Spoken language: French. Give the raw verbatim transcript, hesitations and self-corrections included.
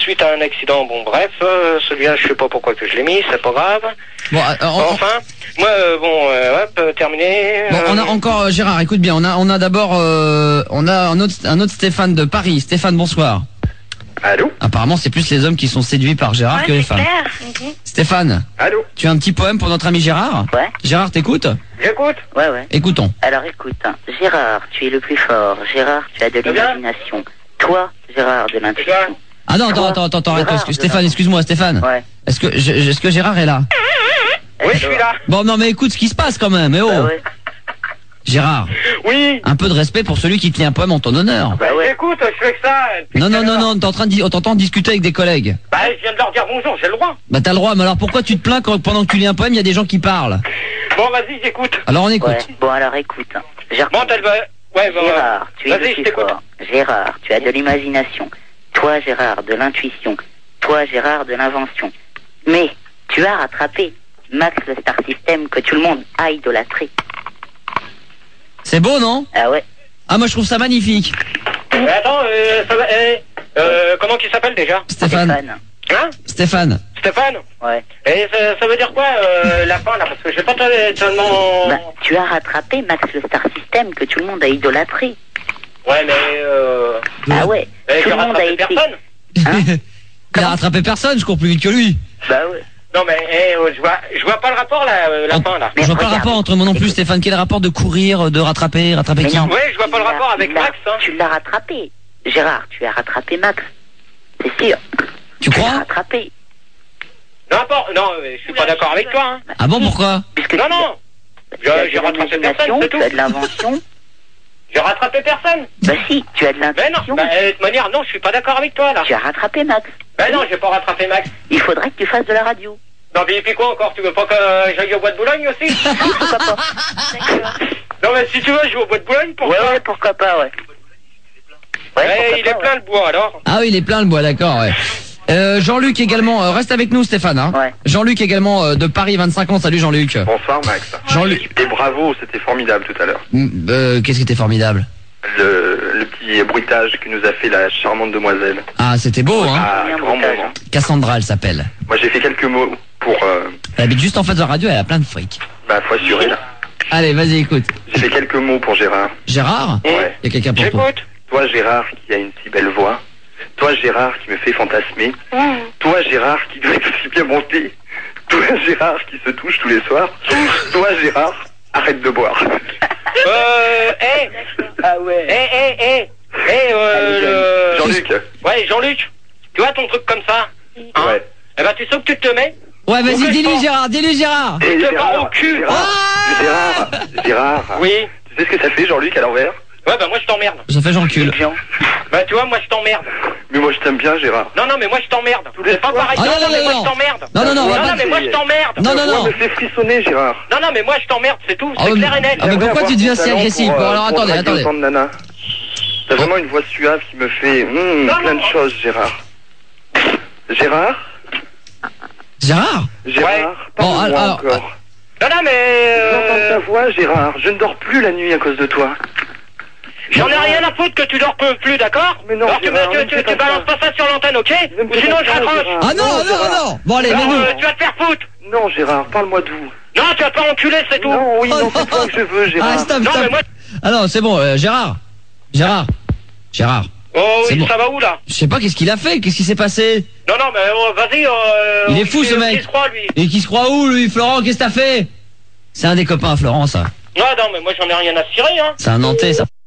suite à un accident. Bon, bref, euh, celui-là, je sais pas pourquoi que je l'ai mis, c'est pas grave. Bon, euh, Bon, on, enfin, moi, euh, bon, euh, hop, euh, terminé. bon, euh, on a encore euh, Gérard, écoute bien, on a on a d'abord euh, on a un autre un autre Stéphane de Paris. Stéphane, bonsoir. Allô? Apparemment, c'est plus les hommes qui sont séduits par Gérard Ouais, que les c'est femmes. clair. Mhm. Stéphane, Allô? tu as un petit poème pour notre ami Gérard? Ouais. Gérard, t'écoutes? J'écoute. Ouais, ouais. Écoutons. Alors écoute, hein. Gérard, tu es le plus fort. Gérard, tu as de Très bien. l'imagination. Toi, Gérard, de Et toi? l'intuition. Ah non, attends, Toi, attends, attends, attends, arrête, Gérard, excuse- Gérard. Stéphane, excuse-moi, Stéphane. Ouais. Est-ce que je- est-ce que Gérard est là? Oui, je suis là. Bon, non, mais écoute ce qui se passe quand même. Eh oh, Bah ouais. Gérard, Oui. un peu de respect pour celui qui te lit un poème en ton honneur. Bah ouais. Écoute, je fais que ça. depuis Non, tout non, à non, l'heure. non, t'es en train de, di- on t'entend discuter avec des collègues. Bah, je viens de leur dire bonjour, j'ai le droit. Bah t'as le droit, mais alors pourquoi tu te plains quand pendant que tu lis un poème, il y a des gens qui parlent? Bon, vas-y, j'écoute. Alors on écoute. Ouais. Bon alors écoute. hein. Gérard, Bon, t'as le... Ouais, bon, Gérard, tu es vas-y, le je plus t'écoute. fort. Gérard, tu as de l'imagination. Toi, Gérard, de l'intuition. Toi, Gérard, de l'invention. Mais tu as rattrapé Max le Star System que tout le monde a idolâtré. C'est beau, non? Ah ouais. Ah, moi je trouve ça magnifique. Mais attends, euh, ça va... eh, euh, comment qu'il s'appelle déjà? Stéphane. Hein? Stéphane. Stéphane? Ouais. Et ça, ça veut dire quoi, euh, la fin, là? Parce que j'ai pas très- tellement... Bah, tu as rattrapé Max le Star System que tout le monde a idolâtré. Ouais, mais... Euh... Ah ouais. eh, Tout j'ai le monde a rattrapé été. personne. Hein? Il a rattrapé personne, je cours plus vite que lui. Bah ouais. Non, mais eh, euh, je vois, je vois pas le rapport, là, euh, la Oh. fin, là. Mais Je vois pas le regarde. rapport entre moi non plus, Écoute. Stéphane. Quel est le rapport de courir, de rattraper, rattraper Mais qui? non. Ouais, je vois pas le Tu rapport l'as- avec tu l'as- Max, hein. Tu l'as rattrapé. Gérard, tu as rattrapé Max. C'est sûr. Tu l'as crois? rattrapé. Non, rapport... non, euh, je suis pas d'accord avec toi, hein. Ah bon, pourquoi? Puisque Non, tu non. Tu as J'ai de j'ai rattrapé personne, l'imagination, c'est tout. tu as de l'invention. J'ai rattrapé personne. Bah si, tu as de Ben non, l'intuition. bah, euh, de toute manière, non, je suis pas d'accord avec toi, là. Tu as rattrapé Max. Ben non, j'ai pas rattrapé Max. Il faudrait que tu fasses de la radio. Non, mais et puis quoi encore? Tu veux pas que euh, j'aille au bois de Boulogne aussi? Pourquoi pas? Non, mais si tu veux, je vais au bois de Boulogne, pourquoi? Ouais, ouais, pourquoi pas, ouais. Ouais, Eh, pourquoi il pas, est plein ouais. le bois, alors. Ah oui, il est plein le bois, d'accord, ouais. Euh, Jean-Luc également, euh, reste avec nous Stéphane. Hein. Ouais. Jean-Luc également euh, de Paris, vingt-cinq ans. Salut Jean-Luc. Bonsoir Max. Jean-Luc. Et bravo, c'était formidable tout à l'heure. Mm, euh, Qu'est-ce qui était formidable? Le, le petit bruitage que nous a fait la charmante demoiselle. Ah, c'était beau, hein. Ah, bien grand bruitage, moment. Cassandra, elle s'appelle. Moi j'ai fait quelques mots pour... Euh, Elle habite juste en face de la radio, elle a plein de fric. bah faut assurer là. Allez, vas-y, écoute. J'ai fait quelques mots pour Gérard. Gérard? Ouais. Il y a quelqu'un pour toi. J'écoute. Toi Gérard qui a une si belle voix. Toi Gérard qui me fait fantasmer. Toi Gérard qui doit être aussi bien monté. Toi Gérard qui se touche tous les soirs. Toi Gérard, arrête de boire. Euh, eh, Ah eh, ouais. eh, eh, eh, euh, le... Jean-Luc. Ouais, Jean-Luc, tu vois ton truc comme ça, hein? Ouais. Eh ben, tu sais où que tu te mets? Ouais, vas-y, Pourquoi je dis-lui pense- Gérard, dis-lui Gérard. Et te prends au cul. Gérard, Gérard, Gérard. Oui. Tu sais ce que ça fait Jean-Luc à l'envers? Ouais, bah moi je t'emmerde. Ça fait j'encule. Jean. Bah tu vois, moi je t'emmerde. Mais moi je t'aime bien Gérard. Non, non, mais moi je t'emmerde. les C'est pas soirs. pareil. Ah, non, non, non, non, mais non, moi non. je t'emmerde. Non, non, non, on va non, pas non, mais moi je t'emmerde. Non, non, Ta non. voix me fait frissonner Gérard. Non, non, mais moi je t'emmerde, c'est tout. Ah, C'est ouais, clair et net. ah, mais J'aimerais pourquoi tu avoir deviens ton si talent agressif? pour, Bon, euh, alors, pour attendez, draguer attendez. autant de nanas. T'as vraiment une voix suave qui me fait hum, Non, plein non. de choses Gérard. Gérard Gérard? Gérard, Bon, parle-moi alors- encore. Non, non, mais... J'entends Euh, ta voix Gérard, je ne dors plus la nuit à cause de toi. J'en ai rien à foutre que tu dors plus, d'accord? Mais non, Alors tu, me- Gérard, tu, ne tu, fais tu pas balances ça. pas ça sur l'antenne, ok? Ne me Ou fais sinon pas je ça, raccroche. Gérard. Ah non, Non, non, Gérard. non. Bon, allez, Alors, mets-nous. euh, tu vas te faire foutre. Non Gérard, parle-moi de vous. Non, tu vas te faire enculer, c'est tout. Non, oui, Oh, non, c'est toi que je veux Ah, Gérard. stop, Non, stop. mais moi... Ah non, c'est bon, euh, Gérard. Gérard. Gérard. Oh C'est oui, bon. ça va où, là? Je sais pas qu'est-ce qu'il a fait, qu'est-ce qui s'est passé? Non, non, mais oh, vas-y, euh... Il est fou, ce il- mec. Il se croit, lui. Et qui se croit où, lui? Florent, qu'est-ce que t'as fait? C'est un des copains à Florent, ça. Non, non, mais moi j'en ai rien à cirer, hein. C'est un Nantais, ça.